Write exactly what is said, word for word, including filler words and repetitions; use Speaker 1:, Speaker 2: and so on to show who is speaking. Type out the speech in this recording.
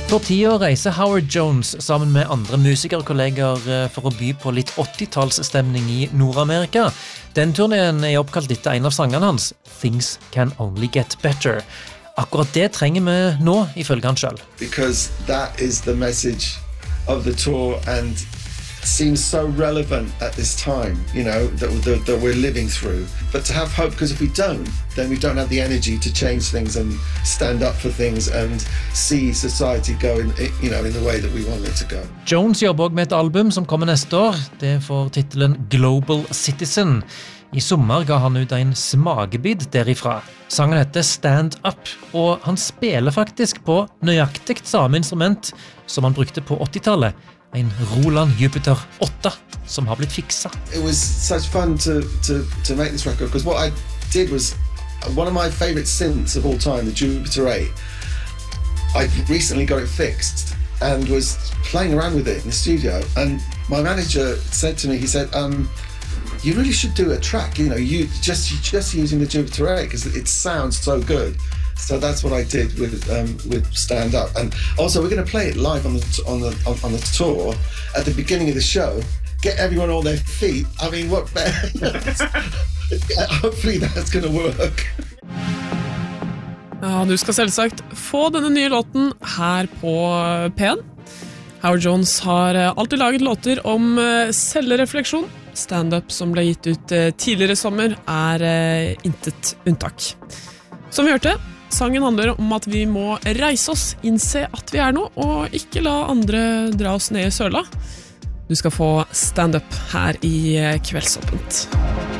Speaker 1: For tida reiser Howard Jones sammen med andre musikerkolleger for å by på litt åttitallsstemning i Nord-Amerika. Den turneen er oppkalt etter en av sangene hans, Things Can Only Get Better. Akkurat det trenger vi nå, ifølge han selv.
Speaker 2: Because that is the message of the tour and seems so relevant at this time, you know, that, that, that we're living through. But to have hope, because if we don't, then we don't have the energy to change things and stand up for things and see society go in, you know, in the way that we want it to go.
Speaker 1: Jones jobber også med et album som kommer neste år. Det får titelen Global Citizen. I sommer ga han ut en smagebid derifra. Sangen heter Stand Up, og han spiller faktisk på nøyaktig samme instrument som han brukte på åttitallet. En Roland Jupiter åtte som har blitt fiksa.
Speaker 2: It was such fun to, to, to make this record, because what I did was one of my favorite synths of all time, the Jupiter eight. I recently got it fixed and was playing around with it in the studio, and my manager said to me, he said, um, you really should do a track, you know, you just just using the Jupiter eight, because it sounds so good. So that's what I did with um, with Stand Up, and also we're going to play it live on the on the on the tour at the beginning of the show. Get everyone on their feet. I mean, what better? Hopefully that's going to work.
Speaker 3: Ja, du skal selvsagt få denne nye låten her på P en. Howard Jones har alltid laget låter om selvrefleksjon. Stand-up som ble gitt ut tidligere i sommer er intet unntak. Som vi hørte, sangen handler om at vi må reise oss, innse at vi er noe, og ikke la andre dra oss ned i søla. Du skal få stand-up her i Kveldsåpent.